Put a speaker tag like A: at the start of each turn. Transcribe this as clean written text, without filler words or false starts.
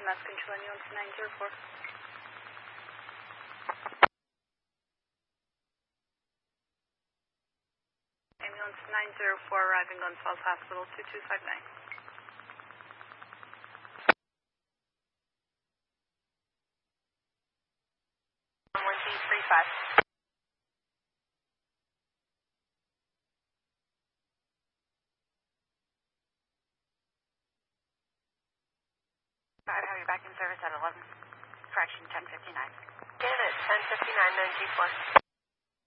A: EMS control ambulance 904. Ambulance 904 arriving on Falls Hospital 2259. 1G35. I'd have you back in service at 11, fraction 1059.
B: Janet, 1059, 9G4.